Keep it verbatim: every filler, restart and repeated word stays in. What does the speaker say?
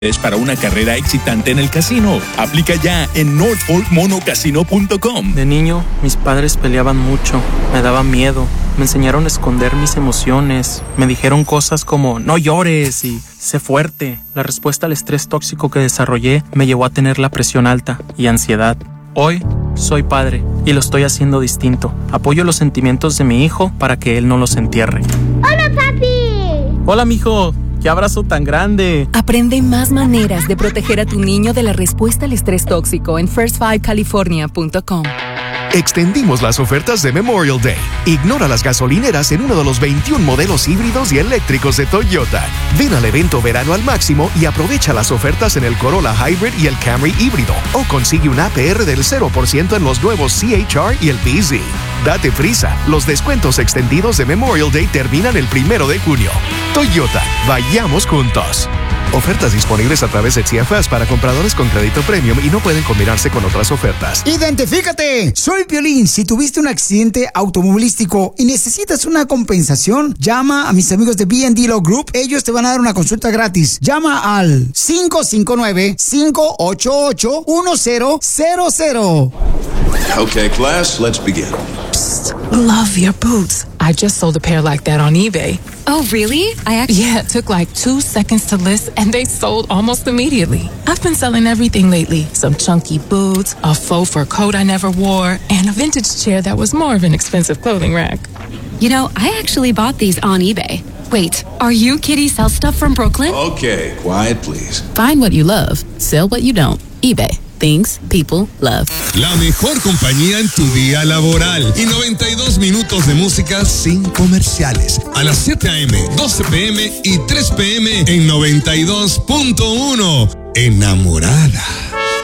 Es para una carrera excitante en el casino. Aplica ya en north fork mono casino punto com. De niño, mis padres peleaban mucho. Me daba miedo. Me enseñaron a esconder mis emociones. Me dijeron cosas como, no llores y sé fuerte. La respuesta al estrés tóxico que desarrollé me llevó a tener la presión alta y ansiedad. Hoy, soy padre y lo estoy haciendo distinto. Apoyo los sentimientos de mi hijo para que él no los entierre. ¡Hola, papi! Hola, mijo. ¡Qué abrazo tan grande! Aprende más maneras de proteger a tu niño de la respuesta al estrés tóxico en first five california punto com. Extendimos las ofertas de Memorial Day. Ignora las gasolineras en uno de los veintiún modelos híbridos y eléctricos de Toyota. Ven al evento Verano al Máximo y aprovecha las ofertas en el Corolla Hybrid y el Camry híbrido. O consigue un A P R del cero por ciento en los nuevos C H R y el B Z. Date prisa, los descuentos extendidos de Memorial Day terminan el primero de junio. Toyota, vayamos juntos. Ofertas disponibles a través de C F S para compradores con crédito premium y no pueden combinarse con otras ofertas. ¡Identifícate! Soy Piolín. Si tuviste un accidente automovilístico y necesitas una compensación, llama a mis amigos de B and D Law Group. Ellos te van a dar una consulta gratis. Llama al cinco cinco nueve, cinco ocho ocho, uno cero cero cero. Okay, class, let's begin. Psst, love your boots. I just sold a pair like that on eBay. Oh, really? I actually... Yeah, it took like two seconds to list and they sold almost immediately. I've been selling everything lately. Some chunky boots, a faux fur coat I never wore, and a vintage chair that was more of an expensive clothing rack. You know, I actually bought these on eBay. Wait, are you Kitty Sell Stuff from Brooklyn? Okay, quiet please. Find what you love, sell what you don't. eBay. Things people love. La mejor compañía en tu día laboral y noventa y dos minutos de música sin comerciales. A las siete a eme, doce pe eme y tres pe eme en noventa y dos punto uno. Enamorada.